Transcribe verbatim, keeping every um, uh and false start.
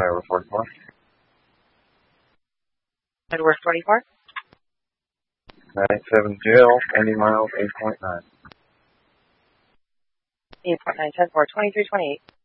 over forty-four. Edward forty-four. nine seven Jill, ninety miles, eight point nine. eight point nine, ten four, twenty-three twenty-eight.